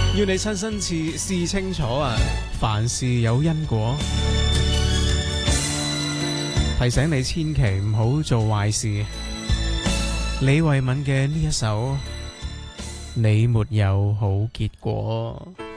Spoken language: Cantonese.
要你親身試清楚啊！凡事有因果，提醒你千祈唔好做壞事。李慧敏嘅呢一首《你沒有好結果》。